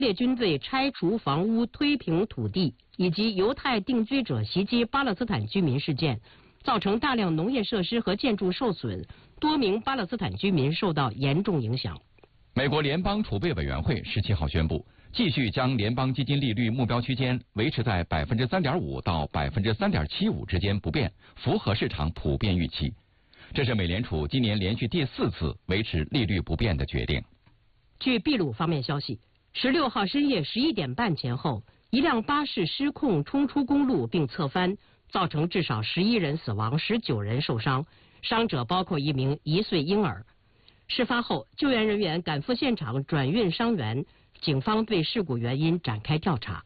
列军队拆除房屋、推平土地，以及犹太定居者袭击巴勒斯坦居民事件，造成大量农业设施和建筑受损，多名巴勒斯坦居民受到严重影响。 美国联邦储备委员会17号宣布，继续将联邦基金利率目标区间维持在3.5%到3.75%之间不变，符合市场普遍预期。这是美联储今年连续第4次维持利率不变的决定。 据秘鲁方面消息，16号深夜11点半前后，一辆巴士失控冲出公路并侧翻，造成至少11人死亡，19人受伤，伤者包括一名1岁婴儿。事发后，救援人员赶赴现场转运伤员，警方对事故原因展开调查。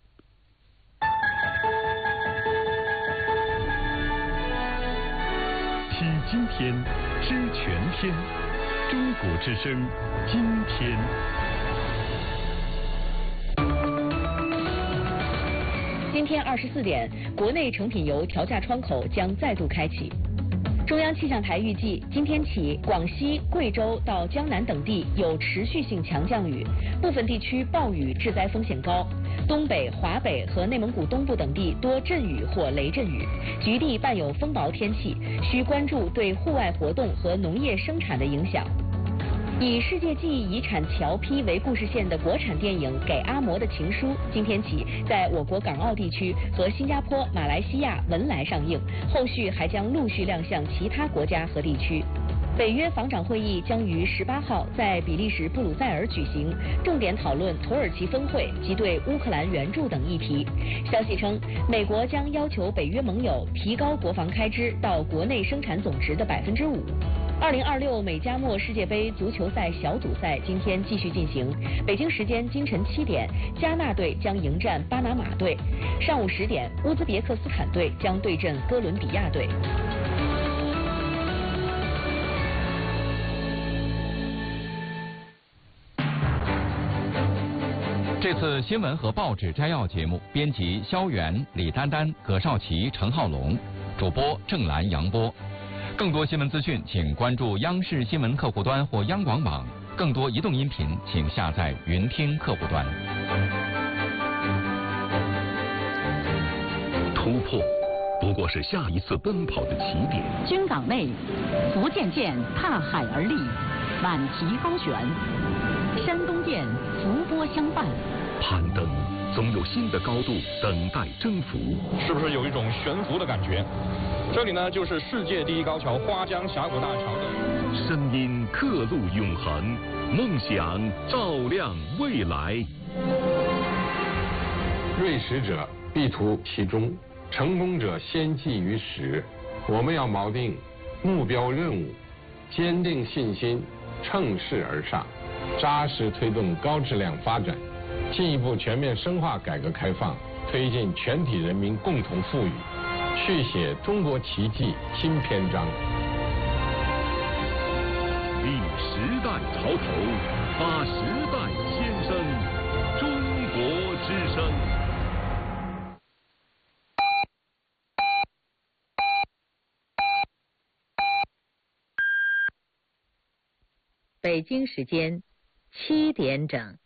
听今天，知全天，中国之声，今天。 今天24点，国内成品油调价窗口将再度开启。中央气象台预计，今天起，广西、贵州到江南等地有持续性强降雨，部分地区暴雨致灾风险高。东北、华北和内蒙古东部等地多阵雨或雷阵雨，局地伴有风雹天气，需关注对户外活动和农业生产的影响。以世界记忆遗产桥批为故事线的国产电影《给阿嬷的情书》，今天起在我国港澳地区和新加坡、马来西亚、文莱上映，后续还将陆续亮相其他国家和地区。北约防长会议将于18号在比利时布鲁塞尔举行，重点讨论土耳其峰会及对乌克兰援助等议题。消息称，美国将要求北约盟友提高国防开支到国内生产总值的5%。2026美加墨世界杯足球赛小组赛今天继续进行，北京时间今晨7点，加纳队将迎战巴拿马队；上午10点，乌兹别克斯坦队将对阵哥伦比亚队。 这次新闻和报纸摘要节目，编辑肖元、李丹丹、葛少奇、陈浩龙，主播郑兰、杨波。更多新闻资讯，请关注央视新闻客户端或央广网。更多移动音频，请下载云听客户端。 突破不过是下一次奔跑的起点。 军港内，福建舰踏海而立，满旗高悬；山东舰浮波相伴。 攀登总有新的高度等待征服， 是不是有一种悬浮的感觉？这里呢，就是世界第一高桥花江峡谷大桥的。 声音刻录永恒，梦想照亮未来。 锐识者必图其中，成功者先记于始。我们要锚定目标任务，坚定信心，乘势而上，扎实推动高质量发展，进一步全面深化改革开放，推进全体人民共同富裕，续写中国奇迹新篇章。 立时代潮头，发时代先声，中国之声。 北京时间7点整。